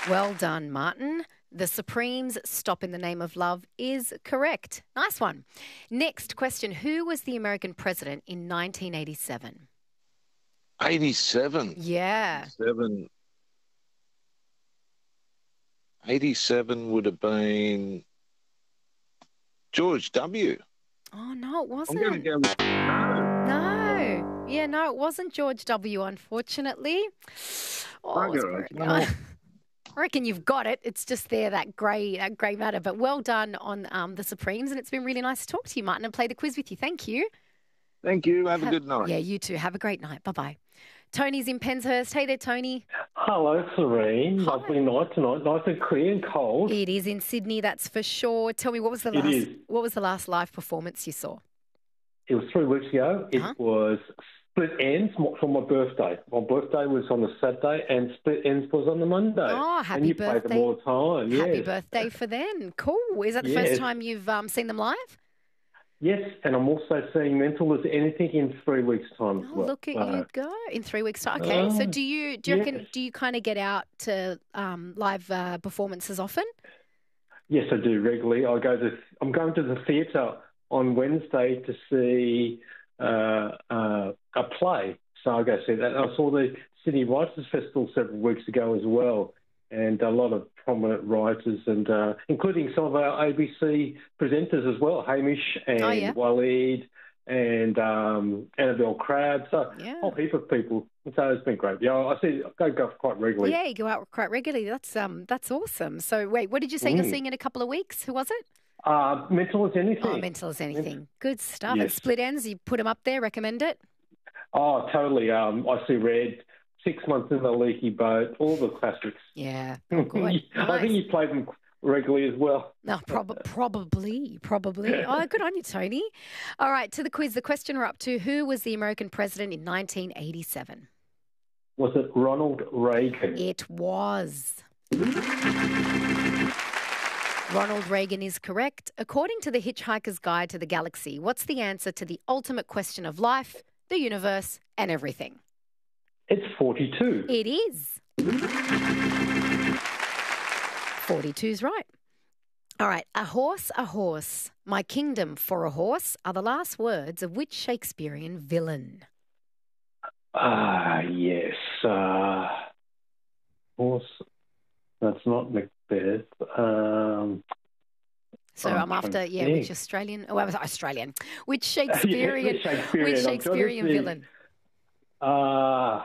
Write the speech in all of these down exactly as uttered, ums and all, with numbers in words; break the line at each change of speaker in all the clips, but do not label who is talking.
Well done, Martin. The Supremes' Stop in the Name of Love is correct. Nice one. Next question. Who was the American president in nineteen eighty-seven?
eighty-seven.
Yeah.
Seven. eighty-seven would have been George W.
Oh, no, it wasn't.
I'm going to go with no.
No. Yeah, no, it wasn't George W., unfortunately. Oh, it was
Bugger,
very-
I
I reckon you've got it. It's just there, that grey that grey matter. But well done on um, the Supremes, and it's been really nice to talk to you, Martin, and play the quiz with you. Thank you.
Thank you. Have a good night.
Yeah, you too. Have a great night. Bye-bye. Tony's in Penshurst. Hey there, Tony.
Hello, Serene.
Hi.
Lovely night tonight. Nice and clear and cold.
It is in Sydney, that's for sure. Tell me, what was the
It
last
is.
what was the last live performance you saw?
It was three weeks ago. It
Uh-huh.
was Split Ends for my birthday. My birthday was on the Saturday and Split Ends was on the Monday.
Oh, happy
and you
birthday.
play them all the time.
Happy
Yes.
birthday for them. Cool. Is that the
Yes.
first time you've um, seen them live?
Yes, and I'm also seeing Mental as Anything in three weeks' time as
Oh,
well.
look at
So,
you go. In three weeks' time. Okay. so
Oh,
do you do you reckon
yes.
do you kind of get out to um, live uh, performances often?
Yes, I do regularly. I go to. I'm going to the theatre on Wednesday to see uh, uh, a play. So I go see that. I saw the Sydney Writers Festival several weeks ago as well, and a lot of prominent writers, and uh, including some of our A B C presenters as well, Hamish and
Oh, yeah.
Waleed and um, Annabelle Crabb. So
Yeah.
a whole heap of people. So it's been great. Yeah, I see. I go quite regularly.
Yeah, you go out quite regularly. That's um that's awesome. So wait, what did you say you're
Mm.
seeing in a couple of weeks? Who was it?
Uh, Mental as Anything.
Oh, Mental as Anything. Good stuff. And
Yes.
Split Ends, you put them up there. Recommend it.
Oh, totally. Um, I see Red, Six Months in the Leaky Boat, all the classics.
Yeah. Oh, good.
I think
Nice.
you play them regularly as well.
No, prob- probably, probably. Oh, good on you, Tony. All right, to the quiz. The question we're up to: who was the American president in nineteen eighty-seven?
Was it Ronald Reagan?
It was. Ronald Reagan is correct. According to the Hitchhiker's Guide to the Galaxy, what's the answer to the ultimate question of life, the universe, and everything?
It's forty-two.
It is. forty-two's right. All right. A horse, a horse, my kingdom for a horse are the last words of which Shakespearean villain?
Ah, yes. Uh, horse. That's not Macbeth. Um,
So
I'm
I'm
trying
after,
to
yeah, which
think.
Australian, oh, I was Australian, which Shakespearean,
Yeah, Shakespearean.
which
I'm trying to
Shakespearean
think.
villain?
Uh,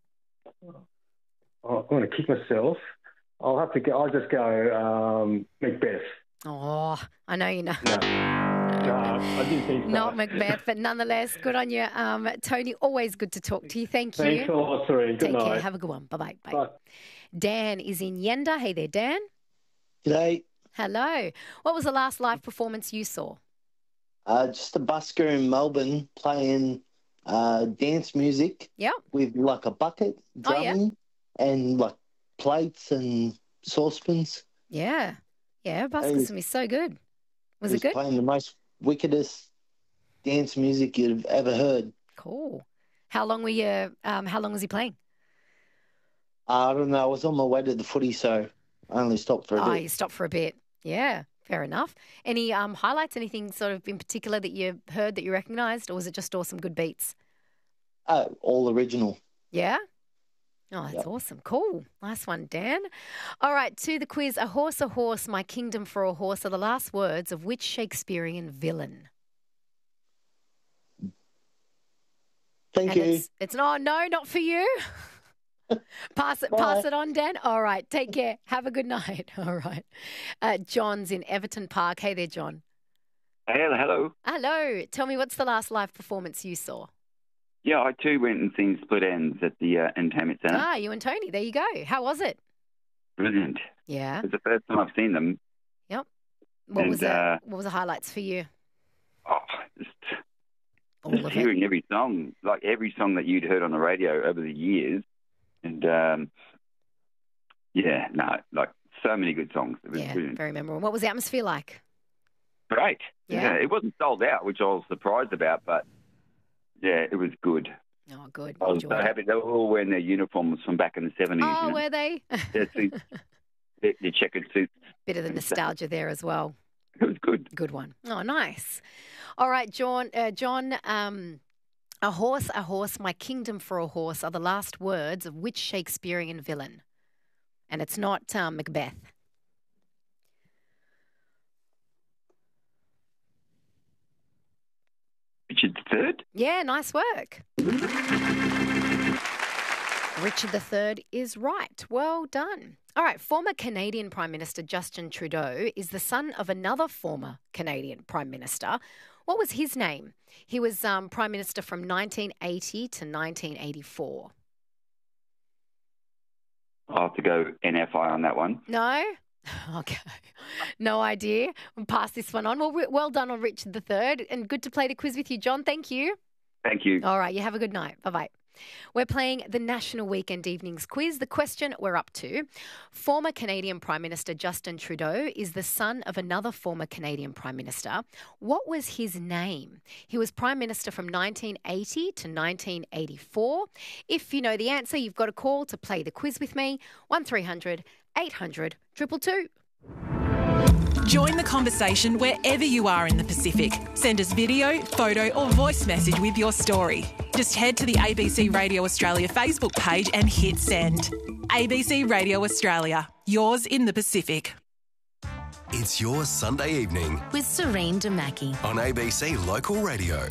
oh, I'm going to kick myself. I'll have to go. I'll just go um, Macbeth.
Oh, I know you know.
No, no, I didn't think so.
Not Macbeth, but nonetheless, good on you. Um, Tony, always good to talk to you. Thank you.
Thanks a lot, Serene. Good
Take
night.
care. Have a good one. Bye-bye. Bye.
Bye.
Dan is in Yenda. Hey there, Dan.
G'day.
Hello. What was the last live performance you saw?
Uh, just a busker in Melbourne playing uh, dance music
Yep.
with like a bucket,
Oh, yeah.
drumming, and like plates and saucepans.
Yeah. Yeah, Buskers
Hey.
can be so good. Was
He
it good?
playing the most wickedest dance music you've ever heard.
Cool. How long were you, um, how long was he playing?
I don't know. I was on my way to the footy, so I only stopped for a
Oh,
bit.
you stopped for a bit. Yeah, fair enough. Any um, highlights, anything sort of in particular that you heard that you recognised, or was it just all some good beats?
Uh, all original.
Yeah? Oh, that's
Yep.
awesome. Cool. Nice one, Dan. All right, to the quiz. A horse, a horse, my kingdom for a horse are the last words of which Shakespearean villain?
Thank
And
you.
it's, it's not, no, not for you. pass it,
Bye.
pass it on, Dan. All right, take care. Have a good night. All right. Uh, John's in Everton Park. Hey there, John.
Hello, hello.
Hello. Tell me, what's the last live performance you saw?
Yeah, I too went and seen Split Ends at the uh, Entertainment Centre.
Ah, you and Tony. There you go. How was it?
Brilliant.
Yeah.
It's the first time I've seen them.
Yep. What
And,
was the,
uh,
What was the highlights for you?
Oh, just,
All
just
of it.
hearing every song, like every song that you'd heard on the radio over the years. And, um, yeah, no, like so many good songs. It was
Yeah,
brilliant.
very memorable. What was the atmosphere like?
Great.
Yeah.
It wasn't sold out, which I was surprised about, but, yeah, it was good.
Oh, good.
I was so
Enjoyed it.
happy. They were all wearing their uniforms from back in the seventies.
Oh,
you know?
were they?
Yeah, see, the, the checkered suits.
Bit of the nostalgia there as well.
It was good.
Good one. Oh, nice. All right, John. Uh, John. Um, a horse, a horse, my kingdom for a horse are the last words of which Shakespearean villain? And it's not um, Macbeth.
Richard the Third?
Yeah, nice work. Richard the Third is right. Well done. All right, former Canadian Prime Minister Justin Trudeau is the son of another former Canadian Prime Minister. What was his name? He was um, Prime Minister from nineteen eighty to nineteen eighty-four.
I'll have to go N F I on that one.
No? Okay. No idea. We'll pass this one on. Well, well done on Richard the Third, and good to play the quiz with you, John. Thank you.
Thank you.
All right, you have a good night. Bye-bye. We're playing the National Weekend Evenings Quiz. The question we're up to, former Canadian Prime Minister Justin Trudeau is the son of another former Canadian Prime Minister. What was his name? He was Prime Minister from nineteen eighty to nineteen eighty-four. If you know the answer, you've got a call to play the quiz with me, one three hundred eight hundred two two two.
Join the conversation wherever you are in the Pacific. Send us video, photo or voice message with your story. Just head to the A B C Radio Australia Facebook page and hit send. A B C Radio Australia, yours in the Pacific.
It's your Sunday evening
with Serene Damaki
on A B C Local Radio.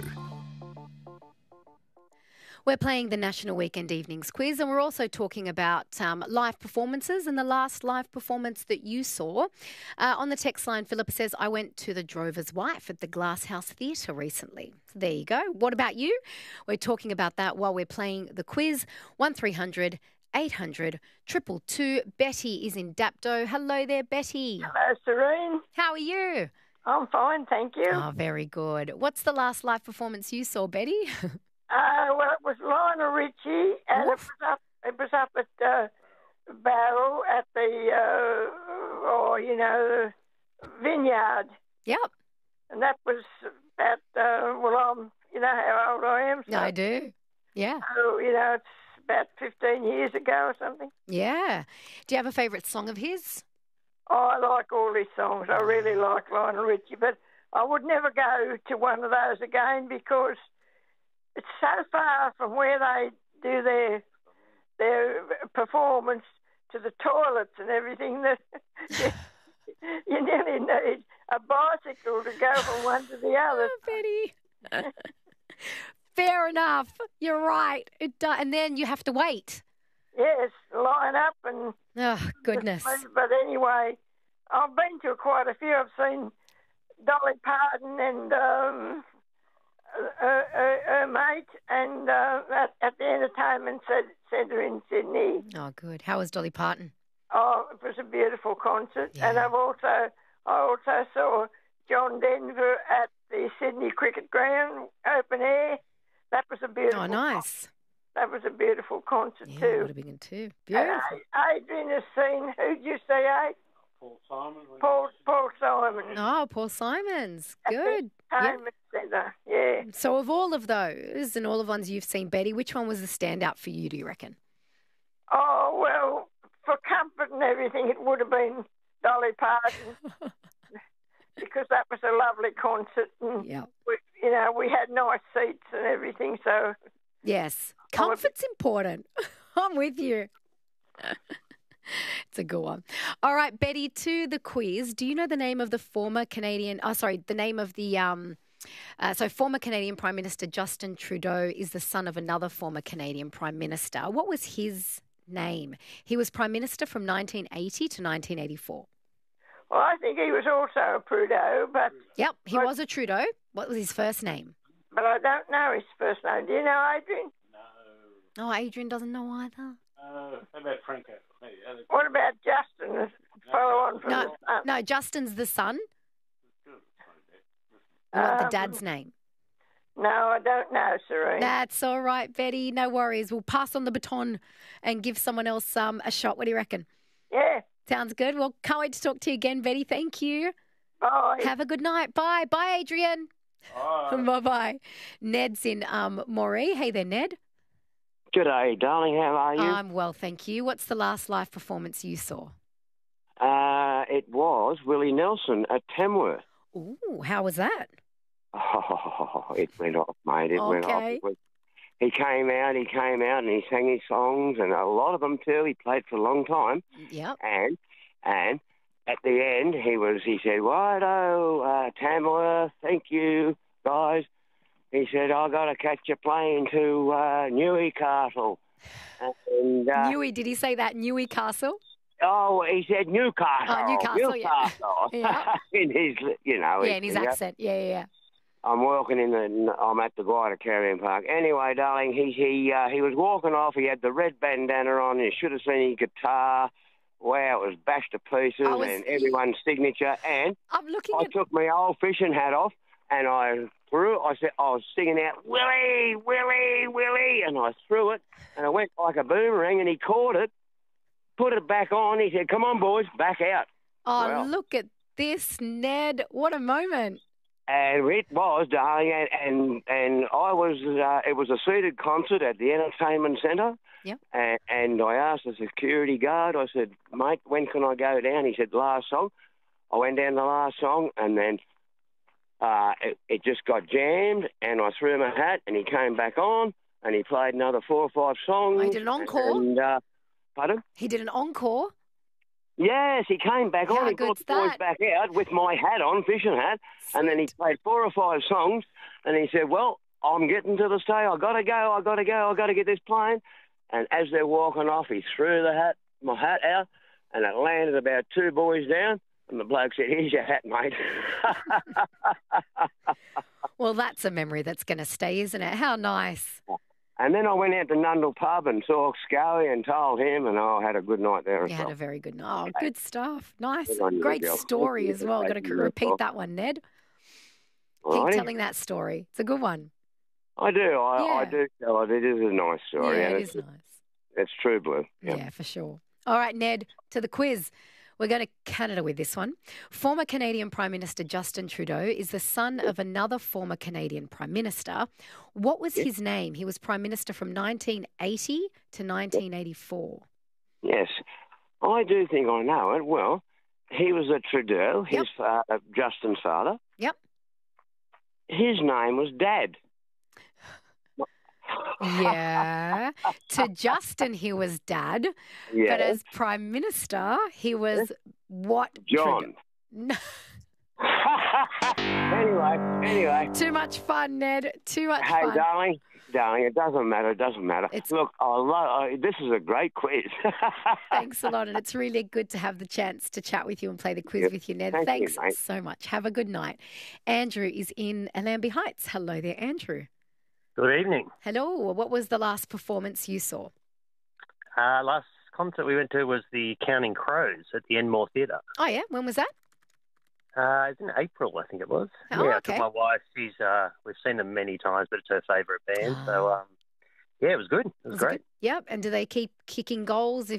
We're playing the National Weekend Evenings Quiz, and we're also talking about um, live performances and the last live performance that you saw. Uh, on the text line, Philippa says, I went to The Drover's Wife at the Glasshouse Theatre recently. So there you go. What about you? We're talking about that while we're playing the quiz. one three hundred eight hundred two two two. Betty is in Dapto. Hello there, Betty.
Hello, Serene.
How are you?
I'm fine, thank you.
Oh, very good. What's the last live performance you saw, Betty?
Uh, well, it was Lionel Richie, and it was up. It was up at uh, Barrel at the, uh, or you know, Vineyard.
Yep.
And that was about. Uh, well, I'm. You know how old I am. So,
I do. Yeah.
So you know, it's about fifteen years ago or something.
Yeah. Do you have a favourite song of his?
Oh, I like all his songs. I really like Lionel Richie, but I would never go to one of those again because it's so far from where they do their their performance to the toilets and everything that you, you nearly need a bicycle to go from one to the other.
Oh, Betty. Fair enough. You're right. It do- and then you have to wait.
Yes, line up and...
Oh, goodness.
But anyway, I've been to quite a few. I've seen Dolly Parton and... Um, Her, her, her mate and uh, at, at the entertainment centre in Sydney.
Oh, good. How was Dolly Parton?
Oh, it was a beautiful concert.
Yeah.
And I've also, I also saw John Denver at the Sydney Cricket Ground, open air. That was a beautiful
Oh, nice.
Concert. That was a beautiful concert
Yeah,
too.
would have been good too. Beautiful.
And Adrian has seen, who'd you say, Aid?
Paul Simon.
Paul, Paul Simon.
Oh, Paul Simons.
At
Good.
the
Yep.
entertainment centre, yeah.
So of all of those and all the ones you've seen, Betty, which one was the standout for you, do you reckon?
Oh, well, for comfort and everything, it would have been Dolly Parton because that was a lovely concert. And
Yeah.
we, you know, we had nice seats and everything, so...
Yes. Comfort's important. I'm with you. It's a good one. All right, Betty, to the quiz. Do you know the name of the former Canadian... Oh, sorry, the name of the... Um, uh, so former Canadian Prime Minister Justin Trudeau is the son of another former Canadian Prime Minister. What was his name? He was Prime Minister from nineteen eighty to nineteen eighty-four.
Well, I think he was also a Trudeau, but...
Yep, he
I,
was a Trudeau. What was his first name?
But I don't know his first name. Do you know, Adrian?
No.
Oh, Adrian doesn't know either.
Uh, how about Franco?
What about Justin, the follow on from
No,
the son?
no, Justin's the son. You want the
Um,
dad's name?
No, I don't know, Serene.
That's all right, Betty. No worries. We'll pass on the baton and give someone else um, a shot. What do you reckon?
Yeah.
Sounds good. Well, can't wait to talk to you again, Betty. Thank you.
Bye.
Have a good night. Bye. Bye, Adrian.
Bye.
Bye-bye. Ned's in um, Moree. Hey there, Ned.
G'day, darling. How are you?
I'm well, thank you. What's the last live performance you saw?
Uh, it was Willie Nelson at Tamworth.
Ooh, how was that?
Oh, it went off, mate. It went off.
Okay.
It was, he came out, he came out, and he sang his songs, and a lot of them too. He played for a long time.
Yep.
And and at the end, he was. He said, "Righto, uh, Tamworth, thank you, guys." He said, "I got to catch a plane to uh, Newcastle." And uh,
Newey, did he say that? Newey Castle?
oh, he said Newcastle.
Oh, Newcastle, yeah.
Newcastle.
Yeah.
in his, you know.
Yeah, in his
you know,
accent. Yeah, yeah, yeah.
I'm walking in the. I'm at the Guida Carrying Park. Anyway, darling, he he uh, he was walking off. He had the red bandana on. You should have seen his guitar. Wow, it was bashed to pieces,
I was-
and everyone's signature. And
I'm looking
I
at...
took my old fishing hat off, and I threw it. I said, I was singing out, Willie, Willie, Willie, and I threw it, and it went like a boomerang, and he caught it, put it back on. He said, "Come on, boys, back out."
Oh,
Well.
look at this, Ned. What a moment.
And it was, darling, and and, and I was. Uh, it was a seated concert at the entertainment centre.
Yep.
And, and I asked the security guard. I said, "Mate, when can I go down?" He said, "Last song." I went down the last song, and then uh, it, it just got jammed, and I threw him a hat, and he came back on, and he played another four or five songs.
Oh, he did an encore?
And, uh, pardon?
He did an encore.
Yes, he came back
How
on. He brought
good's
the boys
that?
back out with my hat on, fishing hat, and then he played four or five songs, and he said, "Well, I'm getting to the stage. I got to go. I got to go. I got to get this plane." And as they're walking off, he threw the hat, my hat out, and it landed about two boys down. And the bloke said, "Here's your hat, mate."
Well, that's a memory that's going to stay, isn't it? How nice.
And then I went out to Nundle Pub and saw Scully and told him, and I had a good night there as
You
well.
had a very good night. Oh, good stuff. Nice.
Good on you,
Great
girl.
story
Thank
as
you
well.
for
Got to
taking that
repeat
off.
that one, Ned. Keep
Alrighty.
telling that story. It's a good one.
I do. I, I
Yeah.
do tell it. It is a nice story.
Yeah,
and
it
it's,
is nice.
It's true blue.
Yeah.
Yeah.
for sure. All right, Ned, to the quiz. We're going to Canada with this one. Former Canadian Prime Minister Justin Trudeau is the son of another former Canadian Prime Minister. What was his name? He was Prime Minister from nineteen eighty to nineteen eighty-four.
Yes. I do think I know it. Well, he was a Trudeau, his
Yep.
uh, Justin's father.
Yep.
His name was Dad.
Yeah. To Justin, he was Dad.
Yes.
But as Prime Minister, he was what?
John.
Trudeau?
anyway, anyway.
Too much fun, Ned. Too much
Hey,
fun.
darling, darling, it doesn't matter. It doesn't matter.
It's-
Look, I love. I, this is a great quiz.
Thanks a lot. And it's really good to have the chance to chat with you and play the quiz
Yep.
with you, Ned.
Thank you,
Thanks
mate.
so much. Have a good night. Andrew is in Allambie Heights. Hello there, Andrew.
Good evening.
Hello. What was the last performance you saw?
Uh, last concert we went to was the Counting Crows at the Enmore Theatre.
Oh, yeah. When was that?
Uh, it's in April, I think it was.
Oh,
yeah, I
okay.
took my wife. She's uh, we've seen them many times, but it's her favourite band. So um, yeah, it was good. It was,
Was it
great.
good? Yep. And do they keep kicking goals